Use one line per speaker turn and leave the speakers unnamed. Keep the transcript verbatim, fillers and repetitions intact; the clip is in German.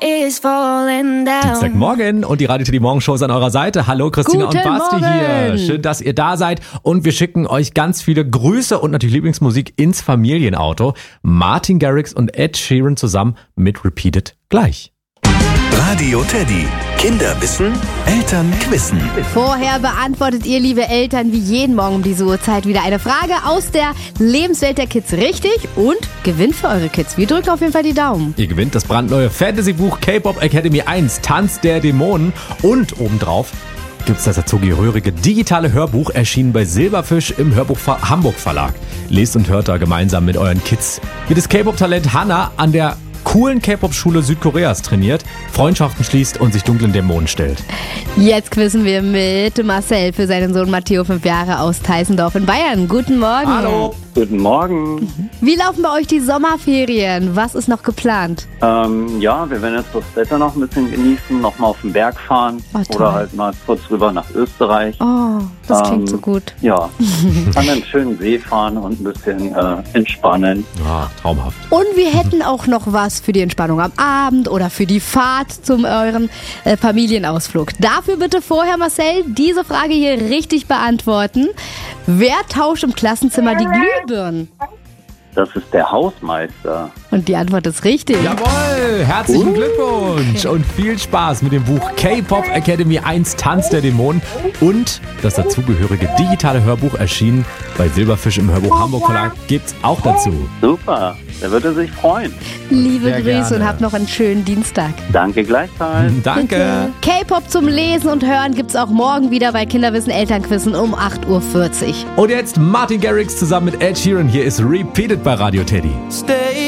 is falling down.
Dienstagmorgen und die Radio Teddy Morgenshow ist an eurer Seite. Hallo Christina
Guten
und Basti
Morgen.
hier. Schön, dass ihr da seid und wir schicken euch ganz viele Grüße und natürlich Lieblingsmusik ins Familienauto. Martin Garrix und Ed Sheeran zusammen mit Repeated gleich.
Radio Teddy. Kinder wissen, Eltern quizzen.
Vorher beantwortet ihr, liebe Eltern, wie jeden Morgen um diese Uhrzeit wieder eine Frage aus der Lebenswelt der Kids richtig und gewinnt für eure Kids. Wir drücken auf jeden Fall die Daumen.
Ihr gewinnt das brandneue Fantasy-Buch K-Pop Academy eins, Tanz der Dämonen. Und obendrauf gibt es das dazugehörige digitale Hörbuch, erschienen bei Silberfisch im Hörbuch Hamburg Verlag. Lest und hört da gemeinsam mit euren Kids, wie das K-Pop-Talent Hannah an der coolen K-Pop-Schule Südkoreas trainiert, Freundschaften schließt und sich dunklen Dämonen stellt.
Jetzt quizzen wir mit Marcel für seinen Sohn Matteo, fünf Jahre, aus Teisendorf in Bayern. Guten Morgen.
Hallo.
Guten Morgen.
Wie laufen bei euch die Sommerferien? Was ist noch geplant?
Ähm, ja, wir werden jetzt das Wetter noch ein bisschen genießen, noch mal auf den Berg fahren
Oh, toll.
oder halt mal kurz rüber nach Österreich.
Oh, das klingt
Ähm,
so gut.
Ja, an einen schönen See fahren und ein bisschen äh, entspannen.
Ja, traumhaft.
Und wir hätten auch noch was für die Entspannung am Abend oder für die Fahrt zum euren äh, Familienausflug. Dafür bitte vorher, Marcel, diese Frage hier richtig beantworten. Wer tauscht im Klassenzimmer die Glühbirnen?
Das ist der Hausmeister.
Und die Antwort ist richtig.
Jawohl, herzlichen Glückwunsch und viel Spaß mit dem Buch K-Pop Academy eins, Tanz der Dämonen und das dazugehörige digitale Hörbuch, erschienen bei Silberfisch im Hörbuch Hamburg Verlag, gibt's auch dazu.
Super, da wird er sich freuen.
Liebe
Sehr
Grüße
gerne.
und habt noch einen schönen Dienstag.
Danke gleichfalls.
Danke.
K-Pop zum Lesen und Hören gibt's auch morgen wieder bei Kinderwissen Elternquissen um acht Uhr vierzig.
Und jetzt Martin Garrix zusammen mit Ed Sheeran. Hier ist Repeated bei Radio Teddy.
Stay